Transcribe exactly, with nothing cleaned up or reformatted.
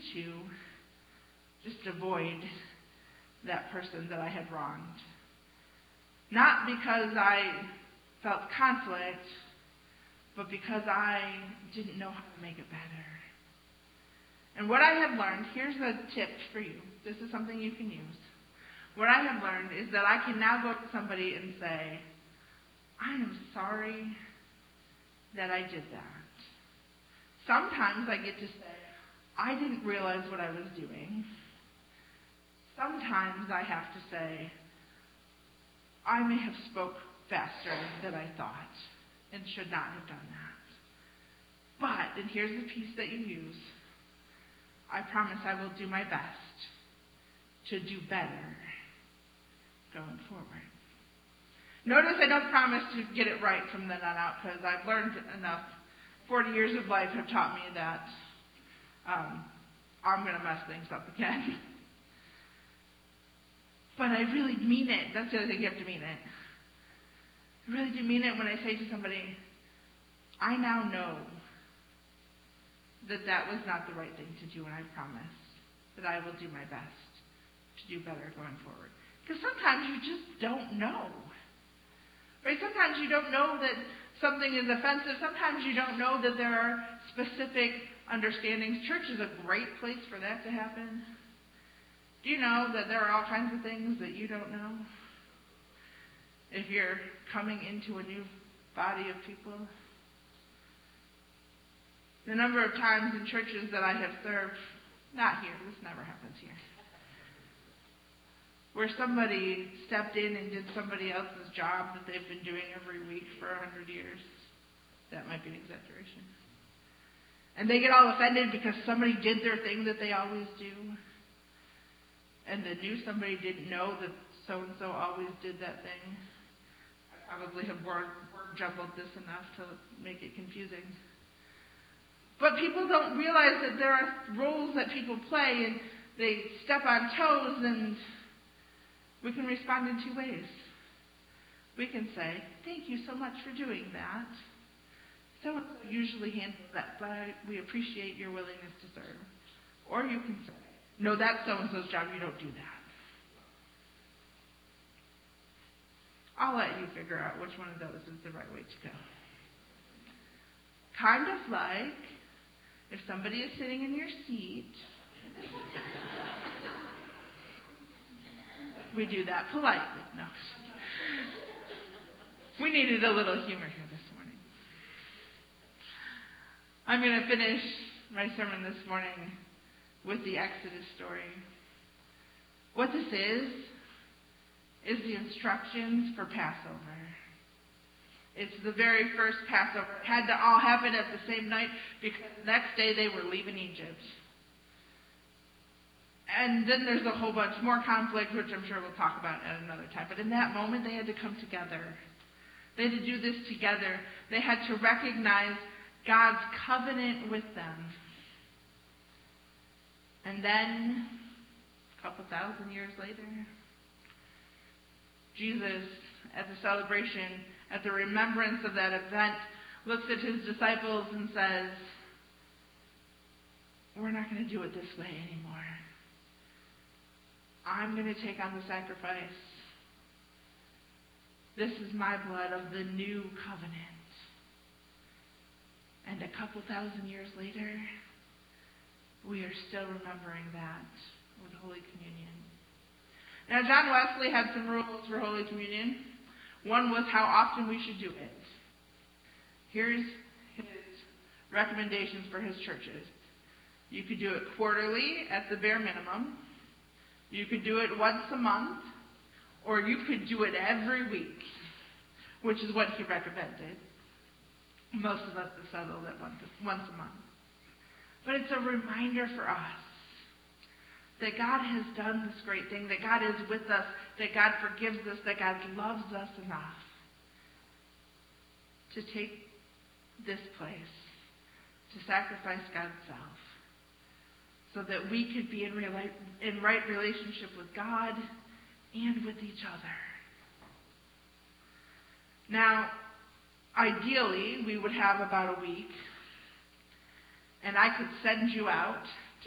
to just avoid that person that I had wronged. Not because I felt conflict, but because I didn't know how to make it better. And what I have learned, here's a tip for you. This is something you can use. What I have learned is that I can now go to somebody and say, I am sorry that I did that. Sometimes I get to say, I didn't realize what I was doing. Sometimes I have to say, I may have spoke faster than I thought and should not have done that. But, and here's the piece that you use, I promise I will do my best to do better going forward. Notice I don't promise to get it right from then on out, because I've learned enough. forty years of life have taught me that um, I'm going to mess things up again. But I really mean it. That's the other thing, you have to mean it. I really do mean it when I say to somebody, I now know that that was not the right thing to do, and I promise that I will do my best to do better going forward. Because sometimes you just don't know. Right? Sometimes you don't know that something is offensive. Sometimes you don't know that there are specific understandings. Church is a great place for that to happen. Do you know that there are all kinds of things that you don't know? If you're coming into a new body of people. The number of times in churches that I have served, not here, this never happens here, where somebody stepped in and did somebody else's job that they've been doing every week for a hundred years. That might be an exaggeration. And they get all offended because somebody did their thing that they always do. And the new somebody didn't know that so-and-so always did that thing. I probably have word, word jumbled this enough to make it confusing. But people don't realize that there are roles that people play, and they step on toes, and we can respond in two ways. We can say, thank you so much for doing that. So-and-so usually handles that, but I, we appreciate your willingness to serve. Or you can say, no, that's so-and-so's job, you don't do that. I'll let you figure out which one of those is the right way to go. Kind of like if somebody is sitting in your seat, we do that politely. No. We needed a little humor here this morning. I'm going to finish my sermon this morning with the Exodus story. What this is, is the instructions for Passover. It's the very first Passover. It had to all happen at the same night because the next day they were leaving Egypt. And then there's a whole bunch more conflict, which I'm sure we'll talk about at another time. But in that moment, they had to come together. They had to do this together. They had to recognize God's covenant with them. And then, a couple thousand years later, Jesus, at the celebration, at the remembrance of that event, looks at his disciples and says, we're not going to do it this way anymore. I'm going to take on the sacrifice. This is my blood of the new covenant. And a couple thousand years later, we are still remembering that with Holy Communion. Now, John Wesley had some rules for Holy Communion. One was how often we should do it. Here's his recommendations for his churches. You could do it quarterly at the bare minimum. You could do it once a month. Or you could do it every week, which is what he recommended. Most of us have settled at once, once a month. But it's a reminder for us that God has done this great thing, that God is with us, that God forgives us, that God loves us enough to take this place, to sacrifice God's self, so that we could be in, real, in right relationship with God and with each other. Now, ideally, we would have about a week, and I could send you out